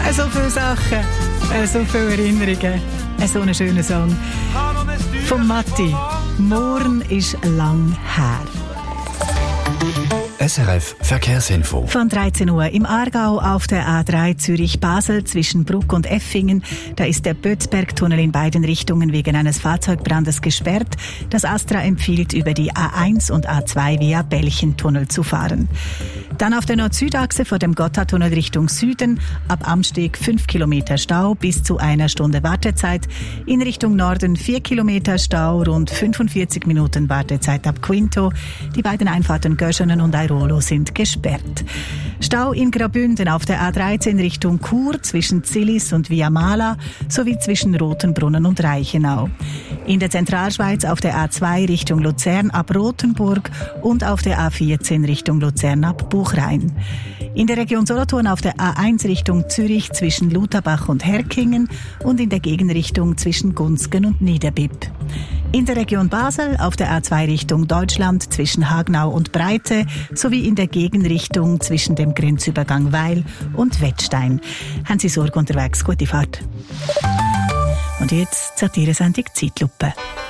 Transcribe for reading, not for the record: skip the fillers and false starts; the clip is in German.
So viele Sachen, so viele Erinnerungen. So einen schönen Song von Matti. Morgen ist lang her. SRF Verkehrsinfo. Von 13 Uhr im Aargau auf der A3 Zürich-Basel zwischen Bruck und Effingen. Da ist der Bötzbergtunnel in beiden Richtungen wegen eines Fahrzeugbrandes gesperrt. Das ASTRA empfiehlt, über die A1 und A2 via Belchentunnel zu fahren. Dann auf der Nord-Süd-Achse vor dem Gotthardtunnel Richtung Süden. Ab Amsteg 5 Kilometer Stau, bis zu 1 Stunde Wartezeit. In Richtung Norden 4 Kilometer Stau, rund 45 Minuten Wartezeit ab Quinto. Die beiden Einfahrten Göschenen und Airolo sind gesperrt. Stau in Graubünden auf der A13 Richtung Chur zwischen Zillis und Viamala sowie zwischen Rotenbrunnen und Reichenau. In der Zentralschweiz auf der A2 Richtung Luzern ab Rothenburg und auf der A14 Richtung Luzern ab Buchrein. In der Region Solothurn auf der A1 Richtung Zürich zwischen Lutherbach und Herkingen und in der Gegenrichtung zwischen Gunzgen und Niederbipp. In der Region Basel auf der A2 Richtung Deutschland zwischen Hagnau und Breite sowie in der Gegenrichtung zwischen dem Grenzübergang Weil und Wettstein. Haben Sie Sorge unterwegs? Gute Fahrt. Und jetzt Satire-Sendung Zeitlupe.